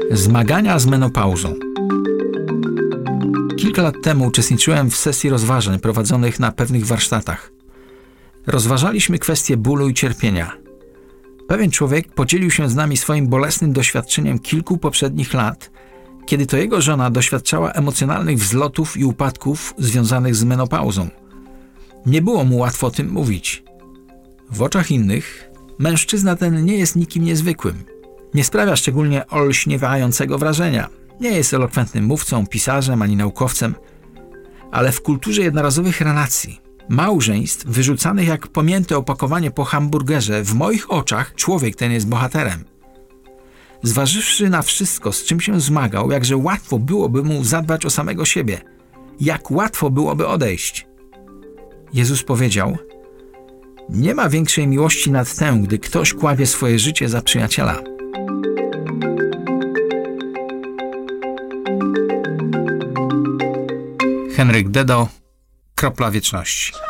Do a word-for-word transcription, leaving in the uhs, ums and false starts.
Zmagania z menopauzą. Kilka lat temu uczestniczyłem w sesji rozważań prowadzonych na pewnych warsztatach. Rozważaliśmy kwestię bólu i cierpienia. Pewien człowiek podzielił się z nami swoim bolesnym doświadczeniem kilku poprzednich lat, kiedy to jego żona doświadczała emocjonalnych wzlotów i upadków związanych z menopauzą. Nie było mu łatwo o tym mówić. W oczach innych mężczyzna ten nie jest nikim niezwykłym. Nie sprawia szczególnie olśniewającego wrażenia. Nie jest elokwentnym mówcą, pisarzem ani naukowcem, ale w kulturze jednorazowych relacji, małżeństw wyrzucanych jak pomięte opakowanie po hamburgerze, w moich oczach człowiek ten jest bohaterem. Zważywszy na wszystko, z czym się zmagał, jakże łatwo byłoby mu zadbać o samego siebie. Jak łatwo byłoby odejść. Jezus powiedział: nie ma większej miłości nad tę, gdy ktoś kładzie swoje życie za przyjaciela. Henryk Dedo, Kropla Wieczności.